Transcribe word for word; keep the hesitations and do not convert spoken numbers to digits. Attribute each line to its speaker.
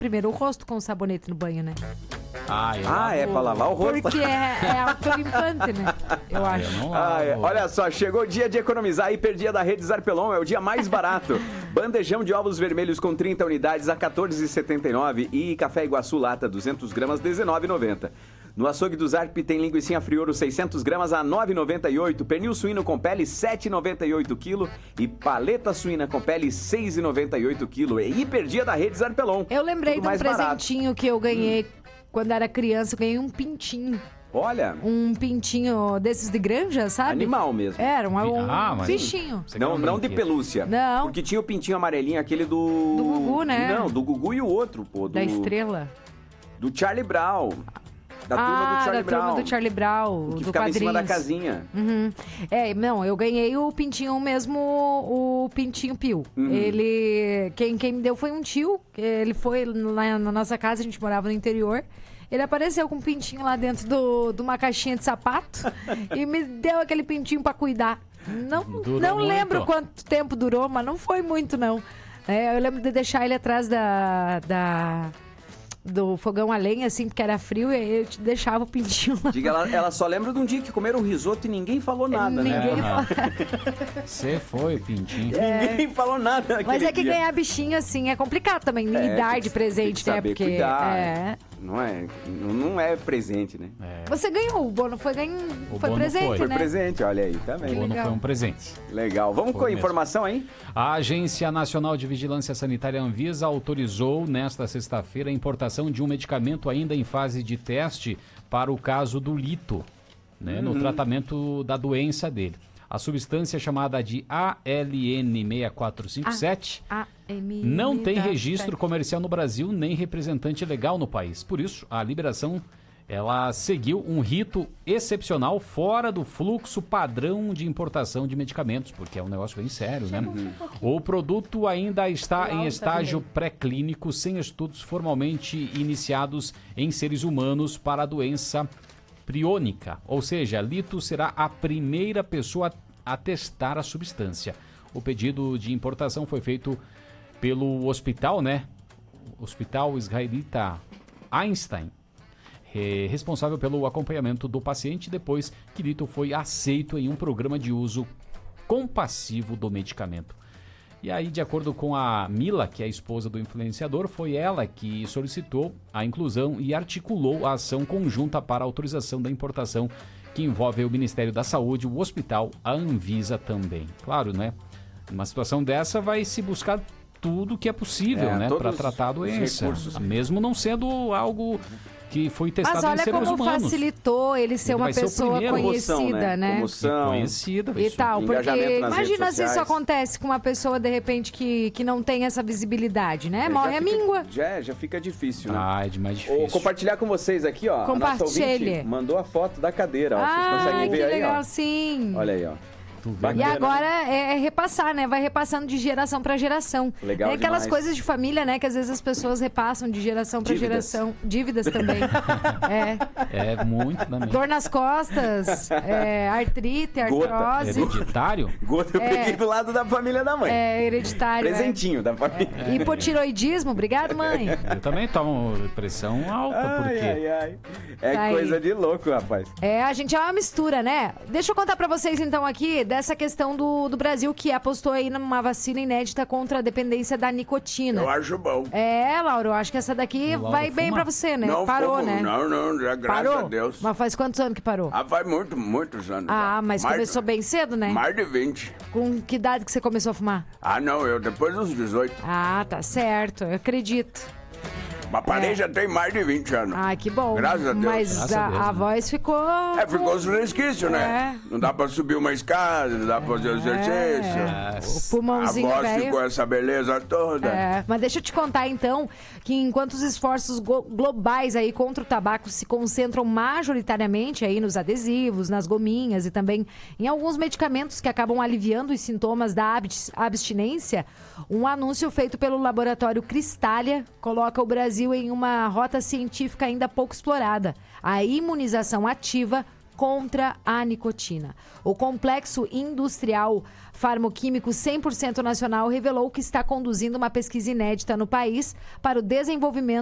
Speaker 1: primeiro o rosto com sabonete no banho, né?
Speaker 2: Ah, eu
Speaker 3: Ah, é pra lavar o rosto?
Speaker 1: Porque é, é autolimpante, né? Eu
Speaker 2: Ah,
Speaker 1: acho.
Speaker 2: eu não
Speaker 3: Ah, é.
Speaker 2: lavo.
Speaker 3: Olha só, chegou o dia de economizar. Hiperdia da Rede Zarpelon é o dia mais barato. Bandejão de ovos vermelhos com trinta unidades a quatorze reais e setenta e nove centavos e café Iguaçu lata duzentas gramas dezenove reais e noventa centavos. No açougue do Zarp tem linguiça frioro seiscentas gramas a nove reais e noventa e oito centavos, pernil suíno com pele sete reais e noventa e oito centavos e paleta suína com pele seis reais e noventa e oito centavos. É hiperdia da Rede Zarpelon.
Speaker 1: Eu lembrei
Speaker 3: Tudo
Speaker 1: de um
Speaker 3: mais barato.
Speaker 1: presentinho que eu ganhei quando era criança. Eu ganhei um pintinho.
Speaker 3: Olha,
Speaker 1: Um pintinho desses de granja, sabe?
Speaker 3: animal mesmo.
Speaker 1: Era um, um
Speaker 2: Ah, mas-
Speaker 1: bichinho.
Speaker 2: Você quer
Speaker 3: Não,
Speaker 2: um
Speaker 3: não de
Speaker 2: brinquedo?
Speaker 3: pelúcia.
Speaker 1: Não.
Speaker 3: Porque tinha o pintinho amarelinho, aquele do...
Speaker 1: Do Gugu, né?
Speaker 3: Não, do Gugu e o outro, pô. Do...
Speaker 1: Da estrela.
Speaker 3: Do Charlie Brown. Da turma
Speaker 1: ah,
Speaker 3: do Charlie
Speaker 1: da
Speaker 3: Brown.
Speaker 1: turma do Charlie Brown,
Speaker 3: Que
Speaker 1: do
Speaker 3: ficava em cima da
Speaker 1: quadrinhos.
Speaker 3: casinha.
Speaker 1: Uhum. É, não, eu ganhei o pintinho mesmo, o pintinho Pio.
Speaker 3: Uhum.
Speaker 1: Ele, quem, quem me deu foi um tio, ele foi lá na nossa casa, a gente morava no interior. Ele apareceu com um pintinho lá dentro do, de uma caixinha de sapato e me deu aquele pintinho pra cuidar. Não,
Speaker 2: Durou
Speaker 1: não
Speaker 2: muito?
Speaker 1: lembro quanto tempo durou, mas não foi muito, não. É, eu lembro de deixar ele atrás da... da do fogão a lenha, assim, porque era frio, e aí eu te deixava o pintinho lá.
Speaker 3: Diga, ela, ela só lembra de um dia que comeram um risoto e ninguém falou nada,
Speaker 1: Ninguém
Speaker 3: né?
Speaker 2: Aham. Você foi, pintinho.
Speaker 3: Ninguém falou nada naquele
Speaker 1: Mas é que
Speaker 3: dia.
Speaker 1: ganhar bichinho, assim, é complicado também. Me
Speaker 3: É,
Speaker 1: dar
Speaker 3: tem
Speaker 1: de
Speaker 3: que-
Speaker 1: presente,
Speaker 3: tem
Speaker 1: né?
Speaker 3: que saber
Speaker 1: Porque.
Speaker 3: cuidar.
Speaker 1: É.
Speaker 3: Não é, não é presente, né?
Speaker 2: É,
Speaker 1: Você ganhou, o bônus foi, ganho,
Speaker 2: O
Speaker 1: foi
Speaker 2: bônus
Speaker 1: presente,
Speaker 2: foi.
Speaker 3: Foi
Speaker 1: né?
Speaker 3: presente, olha aí,
Speaker 2: o
Speaker 3: também.
Speaker 2: bônus
Speaker 1: legal.
Speaker 2: foi um presente.
Speaker 3: Legal. Vamos
Speaker 2: Foi
Speaker 3: com a
Speaker 2: mesmo.
Speaker 3: informação aí?
Speaker 2: A Agência Nacional de Vigilância Sanitária Anvisa autorizou nesta sexta-feira a importação de um medicamento ainda em fase de teste para o caso do Lito, né,
Speaker 3: Uhum.
Speaker 2: no tratamento da doença dele. A substância chamada de A L N seis quatro cinco sete
Speaker 1: A M
Speaker 2: não tem
Speaker 1: da-
Speaker 2: registro comercial no Brasil nem representante legal no país. Por isso, a liberação ela seguiu um rito excepcional fora do fluxo padrão de importação de medicamentos, porque é um negócio bem sério, né? O produto ainda está em
Speaker 1: Alta
Speaker 2: estágio
Speaker 1: também.
Speaker 2: pré-clínico, sem estudos formalmente iniciados em seres humanos para a doença priônica, ou seja, Lito será a primeira pessoa a testar a substância. O pedido de importação foi feito pelo hospital, né? Hospital Israelita Einstein, eh, responsável pelo acompanhamento do paciente depois que Lito foi aceito em um programa de uso compassivo do medicamento. E aí, de acordo com a Mila, que é a esposa do influenciador, foi ela que solicitou a inclusão e articulou a ação conjunta para a autorização da importação, que envolve o Ministério da Saúde, o hospital, a Anvisa também. Claro, né? Numa situação dessa vai se buscar tudo que é possível,
Speaker 3: É,
Speaker 2: né?
Speaker 3: todos
Speaker 2: Para tratar a
Speaker 3: os
Speaker 2: doença.
Speaker 3: recursos.
Speaker 2: Mesmo não sendo algo que foi testado
Speaker 1: Mas
Speaker 2: em
Speaker 1: olha
Speaker 2: seres
Speaker 1: como
Speaker 2: humanos.
Speaker 1: facilitou ele ser
Speaker 2: Ele
Speaker 1: uma
Speaker 2: vai ser o
Speaker 1: pessoa
Speaker 2: primeiro.
Speaker 1: conhecida,
Speaker 3: Comoção, né?
Speaker 1: né?
Speaker 3: Comoção.
Speaker 2: Conhecida.
Speaker 1: E tal, porque
Speaker 3: Engajamento nas
Speaker 1: imagina
Speaker 3: redes
Speaker 1: se isso
Speaker 3: sociais.
Speaker 1: acontece com uma pessoa, de repente, que, que não tem essa visibilidade, né? Morre
Speaker 3: Já
Speaker 1: a
Speaker 3: fica-
Speaker 1: míngua.
Speaker 3: Já, já fica difícil, né?
Speaker 2: Ah, é demais
Speaker 3: Vou
Speaker 2: difícil.
Speaker 3: compartilhar com vocês aqui, ó. A nossa
Speaker 1: Compartilhe.
Speaker 3: ouvinte mandou a foto da cadeira, ó. Vocês
Speaker 1: Ah,
Speaker 3: conseguem
Speaker 1: que
Speaker 3: ver aí,
Speaker 1: legal,
Speaker 3: ó.
Speaker 1: sim.
Speaker 3: Olha aí, ó.
Speaker 2: Tu vê,
Speaker 1: E
Speaker 3: Bacana, né?
Speaker 1: agora é, é repassar, né? Vai repassando de geração pra geração.
Speaker 3: Legal
Speaker 1: É aquelas
Speaker 3: demais.
Speaker 1: coisas de família, né? Que às vezes as pessoas repassam de geração pra
Speaker 3: Dívidas.
Speaker 1: geração. Dívidas também. é.
Speaker 2: É muito também.
Speaker 1: Dor nas costas, é, artrite,
Speaker 3: Gota.
Speaker 1: artrose.
Speaker 2: Hereditário?
Speaker 3: Gota eu
Speaker 1: É.
Speaker 3: peguei do lado da família da mãe.
Speaker 1: É hereditário. é.
Speaker 3: Presentinho da família.
Speaker 1: Hipotiroidismo, obrigado, mãe.
Speaker 2: Eu também tomo pressão alta,
Speaker 3: Ai,
Speaker 2: porque
Speaker 3: ai, ai. É
Speaker 1: Tá aí.
Speaker 3: coisa de louco, rapaz.
Speaker 1: É, a gente é uma mistura, né? Deixa eu contar pra vocês então aqui dessa questão do, do Brasil que apostou aí numa vacina inédita contra a dependência da nicotina.
Speaker 3: acho bom.
Speaker 1: É, Lauro, eu acho que essa daqui
Speaker 2: O Lauro
Speaker 1: vai bem
Speaker 2: fuma?
Speaker 1: pra você, né? Parou, né?
Speaker 4: Não, não, já, graças
Speaker 1: Parou?
Speaker 4: a Deus.
Speaker 1: Mas faz quantos anos que parou?
Speaker 4: Ah, faz muito, muitos anos.
Speaker 1: Ah,
Speaker 4: já.
Speaker 1: mas
Speaker 4: mais,
Speaker 1: começou bem cedo, né?
Speaker 4: Mais de vinte.
Speaker 1: Com que idade que você começou a fumar?
Speaker 4: Ah, não, eu depois dos dezoito.
Speaker 1: Ah, tá certo, eu acredito.
Speaker 4: Mas parei já tem mais de vinte anos.
Speaker 1: Ah, que bom.
Speaker 4: Graças a Deus.
Speaker 1: Mas
Speaker 2: Graças
Speaker 1: a,
Speaker 2: a Deus,
Speaker 1: a
Speaker 2: né?
Speaker 1: voz ficou...
Speaker 4: É, ficou os resquícios, né?
Speaker 1: É.
Speaker 4: Não dá pra subir uma escada, não dá pra fazer exercício.
Speaker 2: É.
Speaker 1: O pulmãozinho
Speaker 4: a voz
Speaker 1: velho.
Speaker 4: ficou essa beleza toda.
Speaker 1: É, mas deixa eu te contar então que enquanto os esforços go- globais aí contra o tabaco se concentram majoritariamente aí nos adesivos, nas gominhas e também em alguns medicamentos que acabam aliviando os sintomas da abs- abstinência, um anúncio feito pelo laboratório Cristália coloca o Brasil em uma rota científica ainda pouco explorada: a imunização ativa contra a nicotina. O complexo industrial farmoquímico cem por cento nacional revelou que está conduzindo uma pesquisa inédita no país para o desenvolvimento